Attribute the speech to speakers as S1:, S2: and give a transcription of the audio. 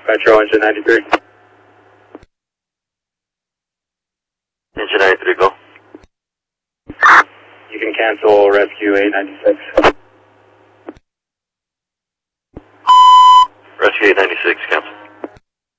S1: Metro Engine 93.
S2: Engine 93, go.
S1: You can cancel rescue 896.
S2: Rescue 896, cancel.